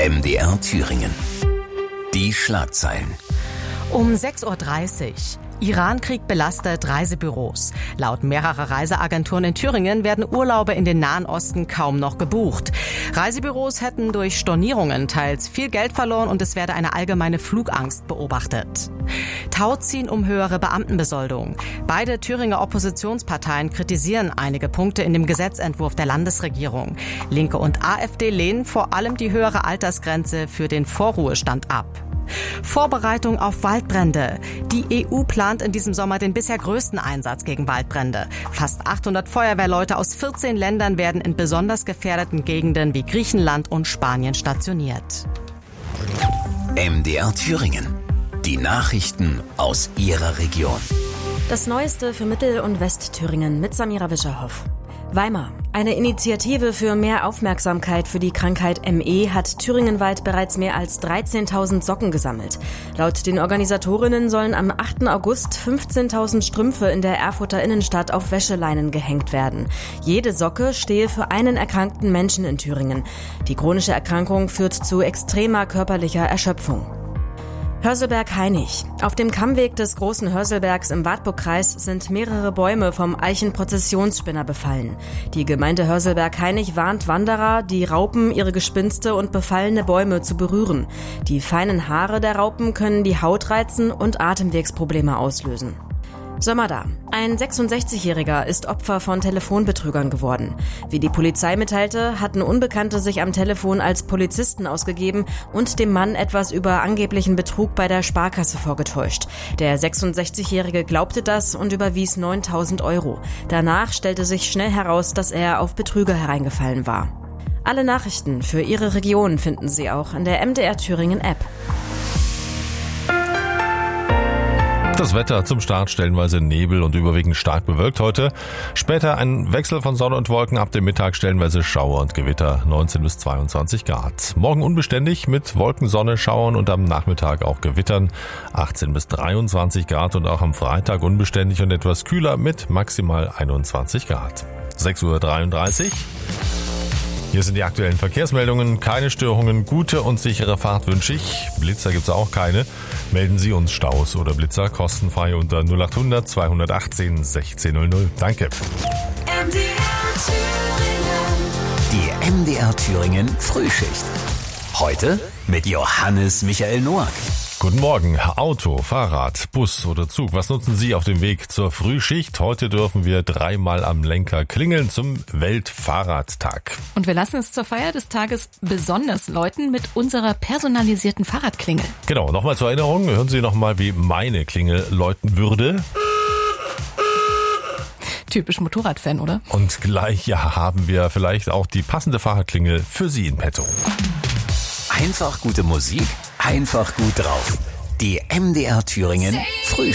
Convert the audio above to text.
MDR Thüringen. Die Schlagzeilen. Um 6.30 Uhr. Irankrieg belastet Reisebüros. Laut mehrerer Reiseagenturen in Thüringen werden Urlaube in den Nahen Osten kaum noch gebucht. Reisebüros hätten durch Stornierungen teils viel Geld verloren und es werde eine allgemeine Flugangst beobachtet. Tauziehen um höhere Beamtenbesoldung. Beide Thüringer Oppositionsparteien kritisieren einige Punkte in dem Gesetzentwurf der Landesregierung. Linke und AfD lehnen vor allem die höhere Altersgrenze für den Vorruhestand ab. Vorbereitung auf Waldbrände. Die EU plant in diesem Sommer den bisher größten Einsatz gegen Waldbrände. Fast 800 Feuerwehrleute aus 14 Ländern werden in besonders gefährdeten Gegenden wie Griechenland und Spanien stationiert. MDR Thüringen. Die Nachrichten aus Ihrer Region. Das Neueste für Mittel- und Westthüringen mit Samira Wischerhoff. Weimar. Eine Initiative für mehr Aufmerksamkeit für die Krankheit ME hat thüringenweit bereits mehr als 13.000 Socken gesammelt. Laut den Organisatorinnen sollen am 8. August 15.000 Strümpfe in der Erfurter Innenstadt auf Wäscheleinen gehängt werden. Jede Socke stehe für einen erkrankten Menschen in Thüringen. Die chronische Erkrankung führt zu extremer körperlicher Erschöpfung. Hörselberg-Hainich. Auf dem Kammweg des Großen Hörselbergs im Wartburgkreis sind mehrere Bäume vom Eichenprozessionsspinner befallen. Die Gemeinde Hörselberg-Hainich warnt Wanderer, die Raupen, ihre Gespinste und befallene Bäume zu berühren. Die feinen Haare der Raupen können die Haut reizen und Atemwegsprobleme auslösen. Sömmerda. Ein 66-Jähriger ist Opfer von Telefonbetrügern geworden. Wie die Polizei mitteilte, hatten Unbekannte sich am Telefon als Polizisten ausgegeben und dem Mann etwas über angeblichen Betrug bei der Sparkasse vorgetäuscht. Der 66-Jährige glaubte das und überwies 9.000 €. Danach stellte sich schnell heraus, dass er auf Betrüger hereingefallen war. Alle Nachrichten für Ihre Region finden Sie auch in der MDR Thüringen App. Das Wetter zum Start stellenweise Nebel und überwiegend stark bewölkt heute. Später ein Wechsel von Sonne und Wolken, ab dem Mittag stellenweise Schauer und Gewitter, 19 bis 22 Grad. Morgen unbeständig mit Wolken, Sonne, Schauern und am Nachmittag auch Gewittern, 18 bis 23 Grad und auch am Freitag unbeständig und etwas kühler mit maximal 21 Grad. 6.33 Uhr. Hier sind die aktuellen Verkehrsmeldungen. Keine Störungen, gute und sichere Fahrt wünsche ich. Blitzer gibt's auch keine. Melden Sie uns Staus oder Blitzer kostenfrei unter 0800 218 1600. Danke. Die MDR Thüringen Frühschicht. Heute mit Johannes Michael Noack. Guten Morgen. Auto, Fahrrad, Bus oder Zug. Was nutzen Sie auf dem Weg zur Frühschicht? Heute dürfen wir 3-mal am Lenker klingeln zum Weltfahrradtag. Und wir lassen es zur Feier des Tages besonders läuten mit unserer personalisierten Fahrradklingel. Genau, nochmal zur Erinnerung. Hören Sie nochmal, wie meine Klingel läuten würde. Typisch Motorradfan, oder? Und gleich haben wir vielleicht auch die passende Fahrradklingel für Sie in petto. Einfach gute Musik, einfach gut drauf. Die MDR Thüringen Frühschicht.